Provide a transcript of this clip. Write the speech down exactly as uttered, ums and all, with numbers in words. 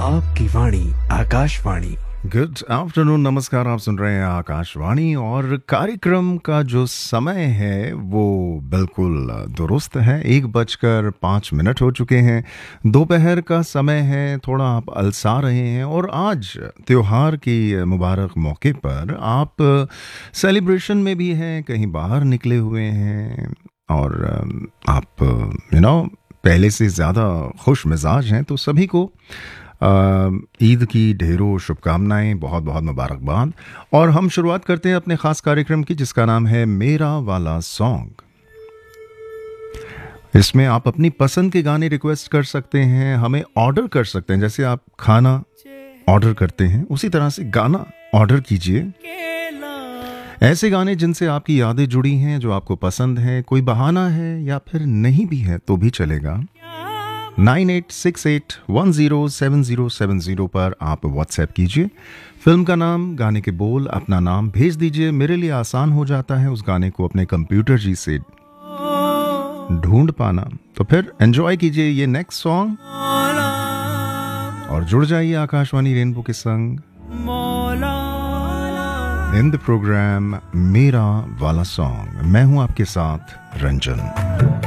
आपकी वाणी Akashvani. Good afternoon, नमस्कार। आप सुन रहे हैं आकाशवाणी और कार्यक्रम का जो समय है वो बिल्कुल दुरुस्त है। एक बजकर पाँच मिनट हो चुके हैं, दोपहर का समय है, थोड़ा आप अलसा रहे हैं और आज त्योहार की मुबारक मौके पर आप सेलिब्रेशन में भी हैं, कहीं बाहर निकले हुए हैं और आप यू नो पहले से ज़्यादा खुश मिजाज हैं। तो सभी को ईद की ढेरों शुभकामनाएं, बहुत बहुत मुबारकबाद। और हम शुरुआत करते हैं अपने खास कार्यक्रम की जिसका नाम है मेरा वाला सॉन्ग। इसमें आप अपनी पसंद के गाने रिक्वेस्ट कर सकते हैं, हमें ऑर्डर कर सकते हैं। जैसे आप खाना ऑर्डर करते हैं उसी तरह से गाना ऑर्डर कीजिए। ऐसे गाने जिनसे आपकी यादें जुड़ी हैं, जो आपको पसंद हैं, कोई बहाना है या फिर नहीं भी है तो भी चलेगा। Nine eight six eight one zero seven zero seven zero पर आप व्हाट्सएप कीजिए। फिल्म का नाम, गाने के बोल, अपना नाम भेज दीजिए। मेरे लिए आसान हो जाता है उस गाने को अपने कंप्यूटर जी से ढूंढ पाना। तो फिर एंजॉय कीजिए ये नेक्स्ट सॉन्ग और जुड़ जाइए आकाशवाणी रेनबो के संग इन द प्रोग्राम मेरा वाला सॉन्ग। मैं हूं आपके साथ रंजन।